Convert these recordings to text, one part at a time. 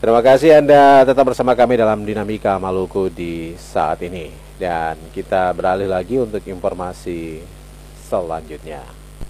Terima kasih Anda tetap bersama kami dalam Dinamika Maluku di saat ini. Dan kita beralih lagi untuk informasi selanjutnya.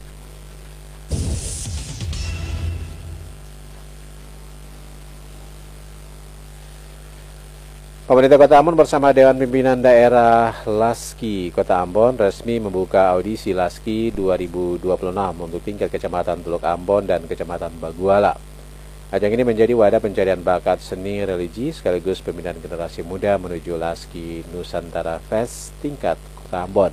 Pemerintah Kota Ambon bersama Dewan Pimpinan Daerah Laski Kota Ambon resmi membuka audisi Laski 2026 untuk tingkat Kecamatan Teluk Ambon dan Kecamatan Baguala. Ajang ini menjadi wadah pencarian bakat seni religi sekaligus pembinaan generasi muda menuju Laski Nusantara Fest tingkat Kota Ambon.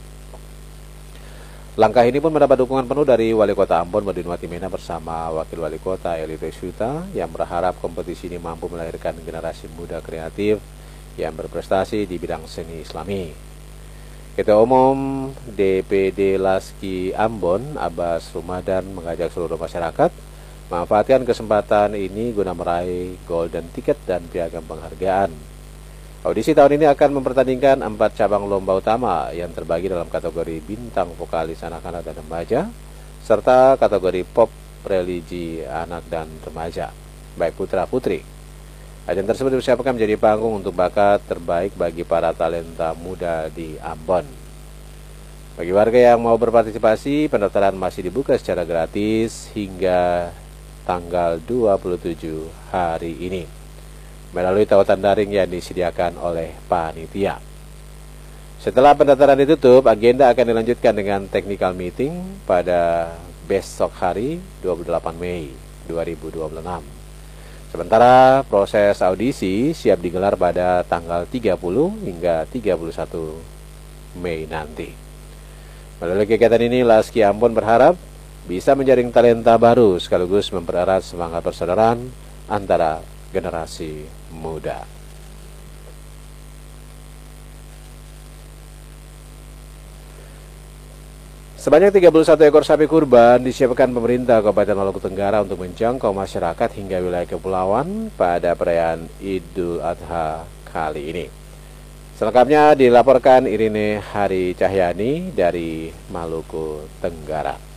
Langkah ini pun mendapat dukungan penuh dari Wali Kota Ambon Madin Watimena bersama Wakil Wali Kota Eli Tesuta yang berharap kompetisi ini mampu melahirkan generasi muda kreatif yang berprestasi di bidang seni Islami. Ketua Umum DPD Laski Ambon Abbas Rumadan mengajak seluruh masyarakat manfaatkan kesempatan ini guna meraih golden ticket dan piagam penghargaan. Audisi tahun ini akan mempertandingkan 4 cabang lomba utama yang terbagi dalam kategori bintang vokalis anak-anak dan remaja, serta kategori pop religi anak dan remaja, baik putra-putri. Ajang tersebut dipersiapkan menjadi panggung untuk bakat terbaik bagi para talenta muda di Ambon. Bagi warga yang mau berpartisipasi, pendaftaran masih dibuka secara gratis hingga tanggal 27 hari ini melalui tautan daring yang disediakan oleh panitia. Setelah pendaftaran ditutup, agenda akan dilanjutkan dengan technical meeting pada besok hari 28 Mei 2026. Sementara proses audisi siap digelar pada tanggal 30 hingga 31 Mei nanti. Melalui kegiatan ini, Laski Ambon berharap bisa menjaring talenta baru sekaligus mempererat semangat persaudaraan antara generasi muda. Sebanyak 31 ekor sapi kurban disiapkan pemerintah Kabupaten Maluku Tenggara untuk menjangkau masyarakat hingga wilayah kepulauan pada perayaan Idul Adha kali ini. Selengkapnya dilaporkan Irine Hari Cahyani dari Maluku Tenggara.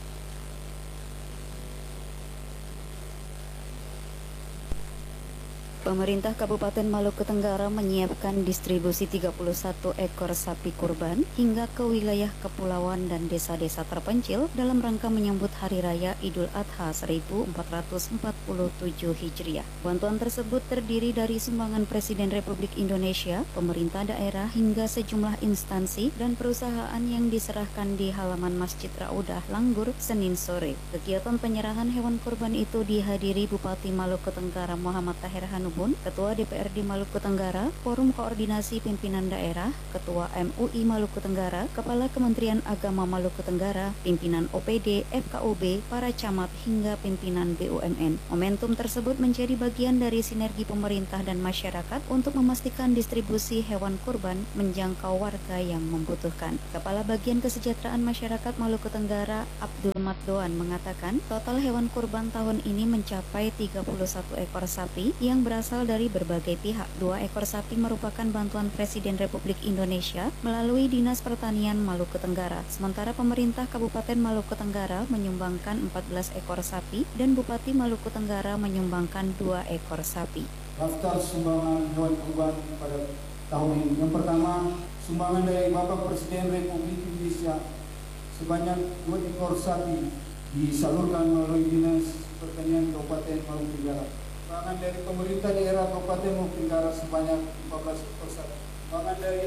Pemerintah Kabupaten Maluku Tenggara menyiapkan distribusi 31 ekor sapi kurban hingga ke wilayah kepulauan dan desa-desa terpencil dalam rangka menyambut Hari Raya Idul Adha 1447 Hijriah. Bantuan tersebut terdiri dari sumbangan Presiden Republik Indonesia, pemerintah daerah hingga sejumlah instansi dan perusahaan yang diserahkan di halaman Masjid Raudah Langgur Senin sore. Kegiatan penyerahan hewan kurban itu dihadiri Bupati Maluku Tenggara Muhammad Tahir Hanubun, Ketua DPRD Maluku Tenggara, Forum Koordinasi Pimpinan Daerah, Ketua MUI Maluku Tenggara, Kepala Kementerian Agama Maluku Tenggara, pimpinan OPD, FKUB, para camat hingga pimpinan BUMN. Momentum tersebut menjadi bagian dari sinergi pemerintah dan masyarakat untuk memastikan distribusi hewan kurban menjangkau warga yang membutuhkan. Kepala Bagian Kesejahteraan Masyarakat Maluku Tenggara, Abdul Matdoan mengatakan, total hewan kurban tahun ini mencapai 31 ekor sapi yang berasal dari berbagai pihak. 2 ekor sapi merupakan bantuan Presiden Republik Indonesia melalui Dinas Pertanian Maluku Tenggara. Sementara pemerintah Kabupaten Maluku Tenggara menyumbangkan 14 ekor sapi dan Bupati Maluku Tenggara menyumbangkan 2 ekor sapi. Daftar sumbangan hewan kurban pada tahun ini. Yang pertama, sumbangan dari Bapak Presiden Republik Indonesia sebanyak 2 ekor sapi disalurkan melalui Dinas Pertanian Kabupaten Maluku Tenggara. Sumbangan dari pemerintah daerah Kabupaten Maluku Tenggara sebanyak 14 ekor sapi. Sumbangan dari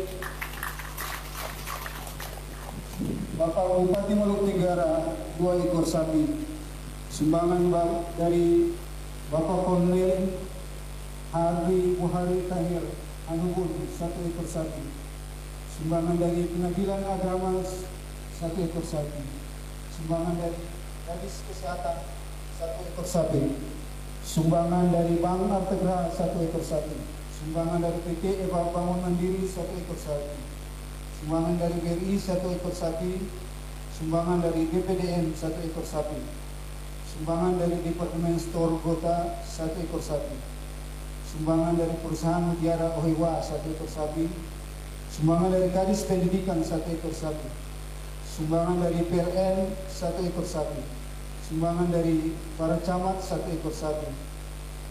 Bapak Bupati Maluku Tenggara 2 ekor sapi. Sumbangan dari Bapak Kolonel Hari Buhari Tahir Hanubun 1 ekor sapi. Sumbangan dari Pengadilan Agama 1 ekor sapi. Sumbangan dari Dinas Kesehatan 1 ekor sapi. Sumbangan dari Bank Artegra 1 ekor sapi. Sumbangan dari PT Eva Bangun Mandiri 1 ekor sapi. Sumbangan dari BRI 1 ekor sapi. Sumbangan dari BPDN 1 ekor sapi. Sumbangan dari Departemen Store Kota 1 ekor sapi. Sumbangan dari Perusahaan Mutiara Ohiwa 1 ekor sapi. Sumbangan dari Kadis Pendidikan 1 ekor sapi. Sumbangan dari PLN 1 ekor sapi. Sumbangan dari para camat 1 ekor sapi.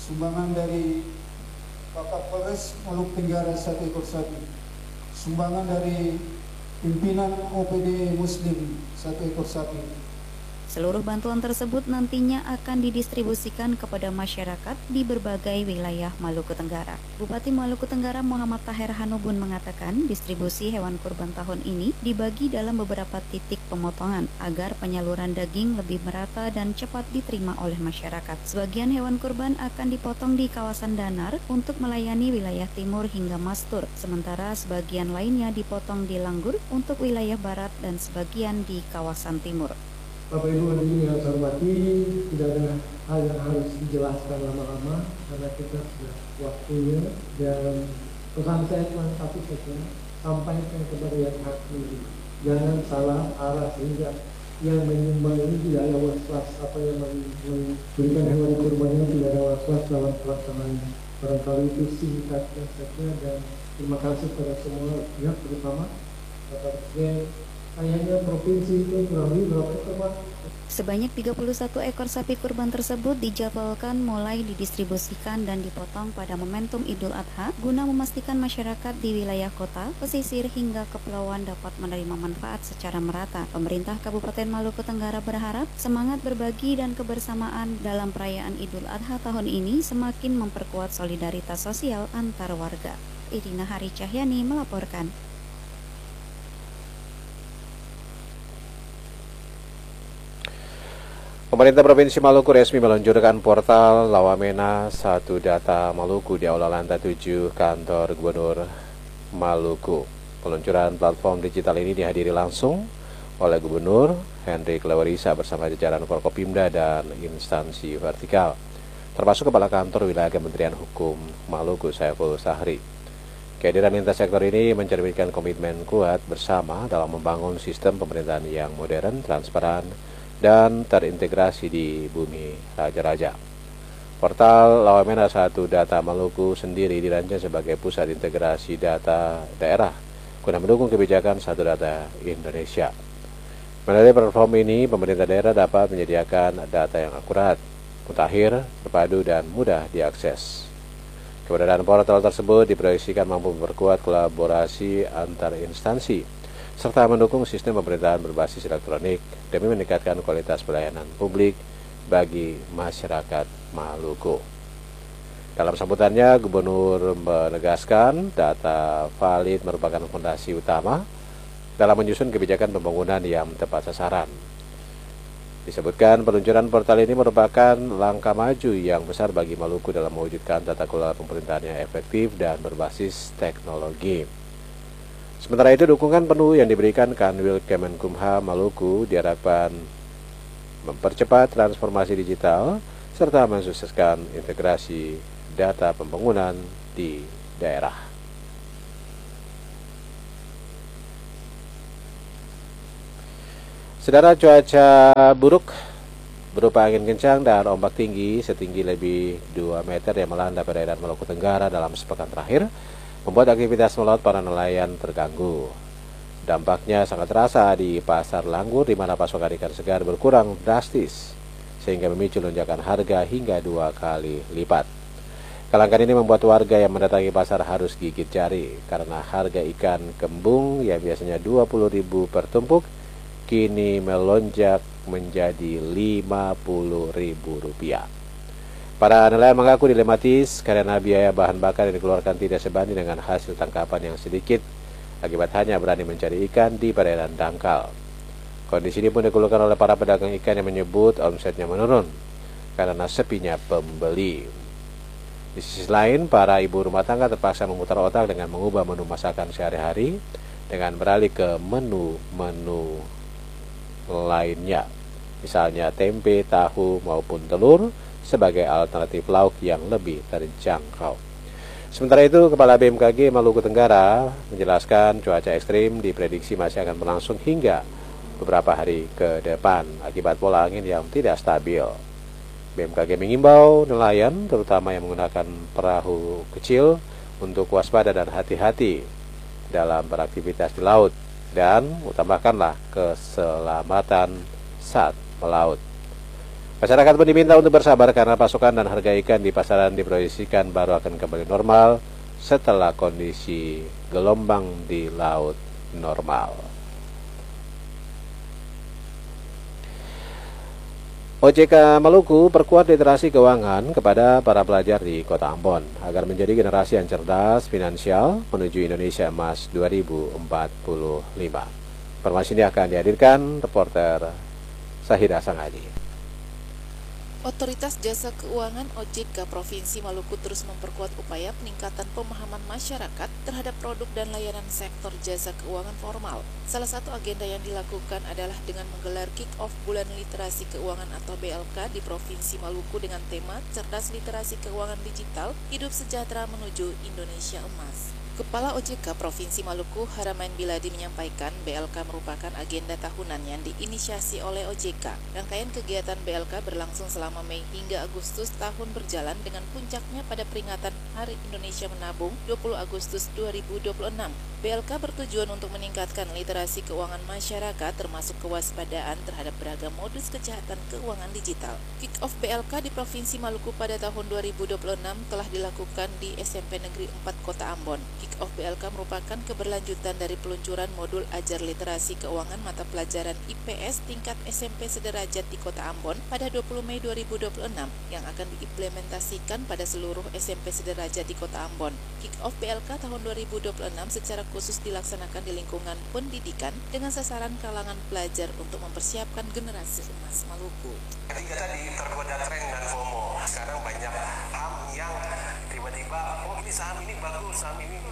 sumbangan dari Bapak Polres Maluku Tenggara 1 ekor sapi, sumbangan dari pimpinan OPD Muslim 1 ekor sapi. Seluruh bantuan tersebut nantinya akan didistribusikan kepada masyarakat di berbagai wilayah Maluku Tenggara. Bupati Maluku Tenggara Muhammad Taher Hanubun mengatakan distribusi hewan kurban tahun ini dibagi dalam beberapa titik pemotongan agar penyaluran daging lebih merata dan cepat diterima oleh masyarakat. Sebagian hewan kurban akan dipotong di kawasan Danar untuk melayani wilayah timur hingga Mastur, sementara sebagian lainnya dipotong di Langgur untuk wilayah barat dan sebagian di kawasan timur. Bapak Ibu hadirin yang saya hormati, tidak ada hal yang harus dijelaskan lama-lama karena kita sudah waktunya, dan pesan saya cuma satu saja, sampaikan kepada yang hakiki, jangan salah arah sehingga yang menyumbang ini tidak ada was-was, apa yang memberikan hewan kurbannya tidak ada was-was dalam pelaksanaannya. Barangkali itu singkatnya saja, dan terima kasih kepada semua pihak, terutama Bapak Presiden. Kayaknya provinsi itu kurang lebih berapa ekor, Pak? Sebanyak 31 ekor sapi kurban tersebut dijadwalkan mulai didistribusikan dan dipotong pada momentum Idul Adha guna memastikan masyarakat di wilayah kota, pesisir hingga kepulauan dapat menerima manfaat secara merata. Pemerintah Kabupaten Maluku Tenggara berharap semangat berbagi dan kebersamaan dalam perayaan Idul Adha tahun ini semakin memperkuat solidaritas sosial antar warga. Irina Hari Cahyani melaporkan. Pemerintah Provinsi Maluku resmi meluncurkan portal Lawamena 1 Data Maluku di Aula Lantai 7 Kantor Gubernur Maluku. Peluncuran platform digital ini dihadiri langsung oleh Gubernur Hendrik Lewarisa bersama jajaran Forkopimda dan instansi vertikal, termasuk Kepala Kantor Wilayah Kementerian Hukum Maluku Saiful Sahri. Kehadiran lintas sektor ini mencerminkan komitmen kuat bersama dalam membangun sistem pemerintahan yang modern, transparan, dan terintegrasi di bumi raja-raja. Portal Lawamena 1 Data Maluku sendiri dirancang sebagai pusat integrasi data daerah guna mendukung kebijakan Satu Data Indonesia. Melalui platform ini, pemerintah daerah dapat menyediakan data yang akurat, mutakhir, terpadu, dan mudah diakses. Keberadaan portal tersebut diproyeksikan mampu memperkuat kolaborasi antar instansi serta mendukung sistem pemerintahan berbasis elektronik demi meningkatkan kualitas pelayanan publik bagi masyarakat Maluku. Dalam sambutannya, Gubernur menegaskan data valid merupakan fondasi utama dalam menyusun kebijakan pembangunan yang tepat sasaran. Disebutkan peluncuran portal ini merupakan langkah maju yang besar bagi Maluku dalam mewujudkan tata kelola pemerintahan yang efektif dan berbasis teknologi. Sementara itu, dukungan penuh yang diberikan Kanwil Kemenkumham Maluku diharapkan mempercepat transformasi digital serta mensukseskan integrasi data pembangunan di daerah. Saudara, cuaca buruk berupa angin kencang dan ombak tinggi setinggi lebih 2 meter yang melanda perairan Maluku Tenggara dalam sepekan terakhir membuat aktivitas melaut para nelayan terganggu. Dampaknya sangat terasa di Pasar Langgur, di mana pasokan ikan segar berkurang drastis, sehingga memicu lonjakan harga hingga 2 kali lipat. Kelangkaan ini membuat warga yang mendatangi pasar harus gigit jari, karena harga ikan kembung yang biasanya Rp20.000 per tumpuk, kini melonjak menjadi Rp50.000. Para nelayan mengaku dilematis karena biaya bahan bakar yang dikeluarkan tidak sebanding dengan hasil tangkapan yang sedikit, akibat hanya berani mencari ikan di perairan dangkal. Kondisi ini pun dikeluhkan oleh para pedagang ikan yang menyebut omsetnya menurun karena sepinya pembeli. Di sisi lain, para ibu rumah tangga terpaksa memutar otak dengan mengubah menu masakan sehari-hari dengan beralih ke menu-menu lainnya, misalnya tempe, tahu, maupun telur sebagai alternatif lauk yang lebih terjangkau. Sementara itu, Kepala BMKG Maluku Tenggara menjelaskan cuaca ekstrim diprediksi masih akan berlangsung hingga beberapa hari ke depan akibat pola angin yang tidak stabil. BMKG mengimbau nelayan, terutama yang menggunakan perahu kecil, untuk waspada dan hati-hati dalam beraktivitas di laut dan utamakanlah keselamatan saat melaut. Masyarakat pun diminta untuk bersabar karena pasokan dan harga ikan di pasaran diproyeksikan baru akan kembali normal setelah kondisi gelombang di laut normal. OJK Maluku perkuat literasi keuangan kepada para pelajar di Kota Ambon agar menjadi generasi yang cerdas finansial menuju Indonesia Emas 2045. Informasi ini akan dihadirkan reporter Sahida Sangaji. Otoritas Jasa Keuangan OJK Provinsi Maluku terus memperkuat upaya peningkatan pemahaman masyarakat terhadap produk dan layanan sektor jasa keuangan formal. Salah satu agenda yang dilakukan adalah dengan menggelar kick-off Bulan Literasi Keuangan atau BLK di Provinsi Maluku dengan tema Cerdas Literasi Keuangan Digital, Hidup Sejahtera Menuju Indonesia Emas. Kepala OJK Provinsi Maluku, Haramain Biladi menyampaikan BLK merupakan agenda tahunan yang diinisiasi oleh OJK. Rangkaian kegiatan BLK berlangsung selama Mei hingga Agustus tahun berjalan dengan puncaknya pada peringatan Hari Indonesia Menabung 20 Agustus 2026. BLK bertujuan untuk meningkatkan literasi keuangan masyarakat termasuk kewaspadaan terhadap beragam modus kejahatan keuangan digital. Kick-off BLK di Provinsi Maluku pada tahun 2026 telah dilakukan di SMP Negeri 4 Kota Ambon. Kick-off BLK merupakan keberlanjutan dari peluncuran modul ajar literasi keuangan mata pelajaran IPS tingkat SMP sederajat di Kota Ambon pada 20 Mei 2026 yang akan diimplementasikan pada seluruh SMP sederajat di Kota Ambon. Kick-off BLK tahun 2026 secara khusus dilaksanakan di lingkungan pendidikan dengan sasaran kalangan pelajar untuk mempersiapkan generasi emas Maluku. Ketika tadi tergoda tren dan FOMO, sekarang banyak saham yang tiba-tiba, oh ini saham ini bagus,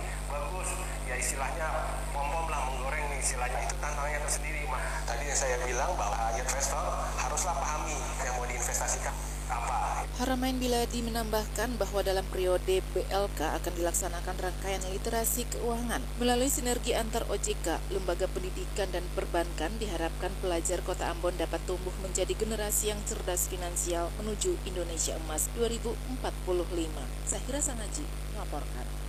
ya istilahnya pom-pom lah, menggoreng istilahnya, itu tantangannya tersendiri. Tadi yang saya bilang bahwa investor haruslah pahami yang mau diinvestasikan apa. Haramain Biladi menambahkan bahwa dalam periode BLK akan dilaksanakan rangkaian literasi keuangan. Melalui sinergi antar OJK, lembaga pendidikan dan perbankan diharapkan pelajar Kota Ambon dapat tumbuh menjadi generasi yang cerdas finansial menuju Indonesia Emas 2045. Sahira Sangaji melaporkan.